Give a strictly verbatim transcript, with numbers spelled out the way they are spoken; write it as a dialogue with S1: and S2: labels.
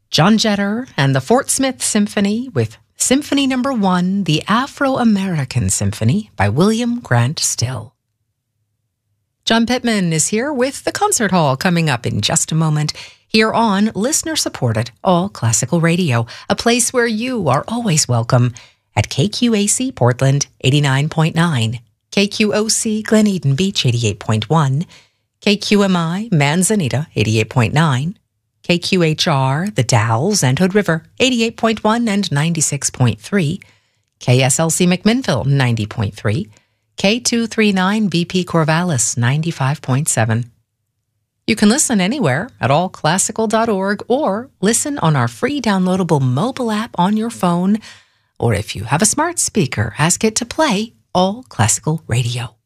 S1: John Jetter and the Fort Smith Symphony with Symphony Number One, the Afro-American Symphony by William Grant Still. John Pittman is here with the Concert Hall coming up in just a moment here on listener-supported All Classical Radio, a place where you are always welcome at K Q A C Portland eighty-nine point nine, K Q O C Glen Eden Beach eighty-eight point one, K Q M I Manzanita eighty-eight point nine, K Q H R The Dalles and Hood River eighty-eight point one and ninety-six point three, K S L C McMinnville ninety point three, K two thirty-nine B P Corvallis ninety-five point seven. You can listen anywhere at all classical dot org or listen on our free downloadable mobile app on your phone, or if you have a smart speaker, ask it to play All Classical Radio.